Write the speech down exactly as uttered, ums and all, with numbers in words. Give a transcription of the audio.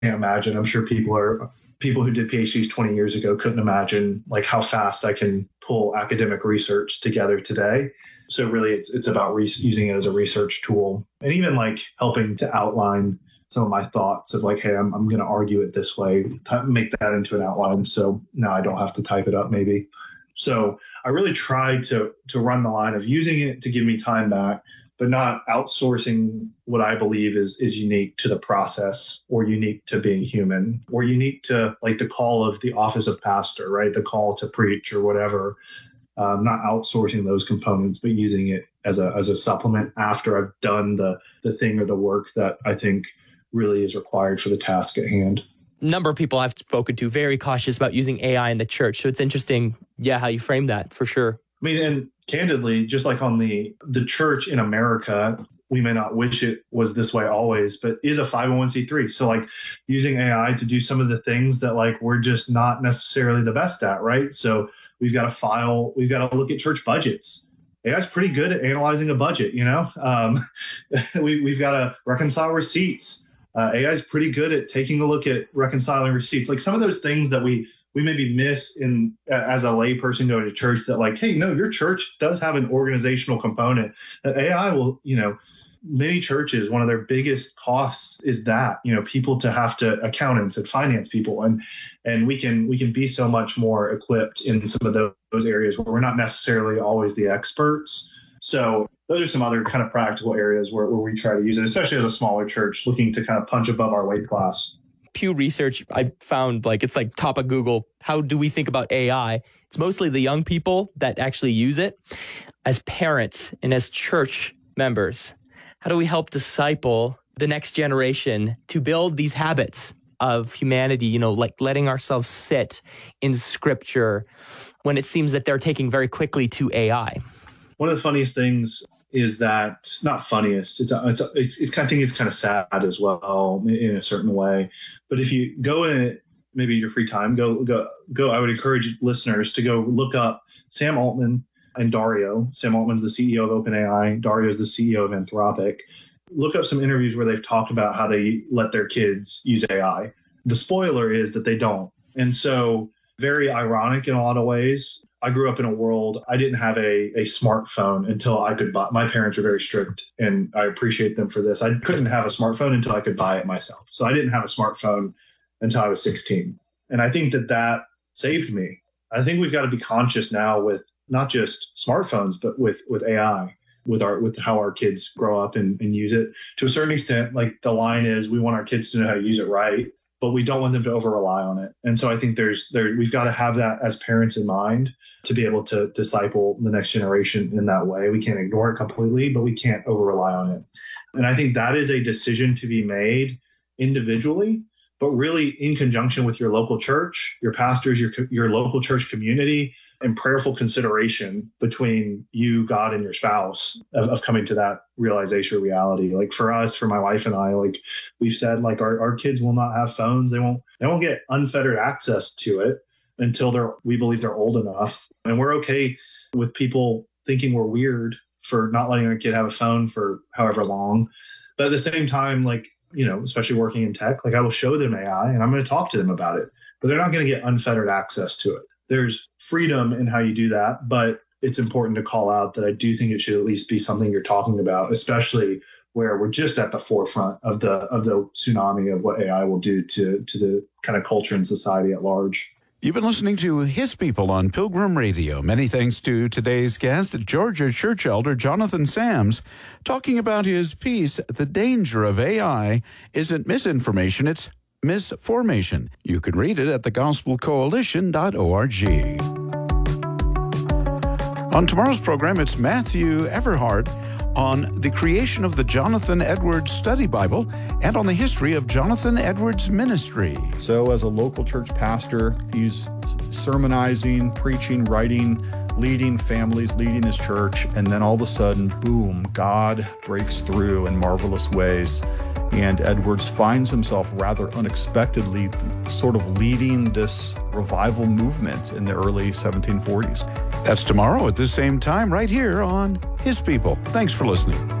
imagine. I'm sure people are people who did PhDs twenty years ago couldn't imagine like how fast I can pull academic research together today. So really, it's it's about re- using it as a research tool, and even like helping to outline some of my thoughts of like, hey, I'm I'm going to argue it this way, t- make that into an outline. So now I don't have to type it up maybe. So I really tried to to run the line of using it to give me time back, but not outsourcing what I believe is is unique to the process or unique to being human or unique to like the call of the office of pastor, right? The call to preach or whatever. Um, not outsourcing those components, but using it as a as a supplement after I've done the the thing or the work that I think really is required for the task at hand. Number of people I've spoken to very cautious about using A I in the church. So it's interesting, yeah, how you frame that for sure. I mean, and candidly, just like on the the church in America, we may not wish it was this way always, but is a five oh one c three. So like using A I to do some of the things that like we're just not necessarily the best at, right? So we've got to file, we've got to look at church budgets. A I is pretty good at analyzing a budget, you know? Um, we, we've got to reconcile receipts. Uh, A I is pretty good at taking a look at reconciling receipts. Like some of those things that we we maybe miss in uh, as a layperson going to church that like, hey, no, your church does have an organizational component that A I will, you know, many churches, one of their biggest costs is that, you know, people to have to accountants and finance people. And and we can we can be so much more equipped in some of those, those areas where we're not necessarily always the experts. So those are some other kind of practical areas where, where we try to use it, especially as a smaller church looking to kind of punch above our weight class. Pew Research, I found like it's like top of Google. How do we think about A I? It's mostly the young people that actually use it. As parents and as church members, how do we help disciple the next generation to build these habits of humanity, you know, like letting ourselves sit in scripture when it seems that they're taking very quickly to A I? One of the funniest things is that, not funniest, it's a, it's, a, it's it's kind of thing is kind of sad as well in a certain way. But if you go in maybe your free time, go go go. I would encourage listeners to go look up Sam Altman and Dario. Sam Altman's the C E O of OpenAI. Dario is the C E O of Anthropic. Look up some interviews where they've talked about how they let their kids use A I. The spoiler is that they don't. And so very ironic in a lot of ways. I grew up in a world, I didn't have a, a smartphone until I could buy. My parents are very strict, and I appreciate them for this. I couldn't have a smartphone until I could buy it myself. So I didn't have a smartphone until I was sixteen. And I think that that saved me. I think we've got to be conscious now with not just smartphones, but with, with A I, with our with how our kids grow up and, and use it. To a certain extent, like the line is, we want our kids to know how to use it right, but we don't want them to over rely on it. And so I think there's there we've got to have that as parents in mind to be able to disciple the next generation in that way. We can't ignore it completely, but we can't over rely on it. And I think that is a decision to be made individually, but really in conjunction with your local church, your pastors, your your local church community, and prayerful consideration between you, God, and your spouse of, of coming to that realization or reality. Like for us, for my wife and I, like we've said, like our, our kids will not have phones. They won't they won't get unfettered access to it until they're we believe they're old enough. And we're okay with people thinking we're weird for not letting our kid have a phone for however long. But at the same time, like, you know, especially working in tech, like I will show them A I and I'm going to talk to them about it, but they're not going to get unfettered access to it. There's freedom in how you do that, but it's important to call out that I do think it should at least be something you're talking about, especially where we're just at the forefront of the of the tsunami of what A I will do to to the kind of culture and society at large. You've been listening to His People on Pilgrim Radio. Many thanks to today's guest, Georgia Church Elder Jonathan Sams, talking about his piece, The Danger of A I Isn't Misinformation, It's Misformation. You can read it at the gospel coalition dot org. On tomorrow's program, it's Matthew Everhart on the creation of the Jonathan Edwards Study Bible and on the history of Jonathan Edwards' ministry. So as a local church pastor, he's sermonizing, preaching, writing, leading families, leading his church, and then all of a sudden, boom, God breaks through in marvelous ways. And Edwards finds himself rather unexpectedly sort of leading this revival movement in the early seventeen forties. That's tomorrow at this same time right here on His People. Thanks for listening.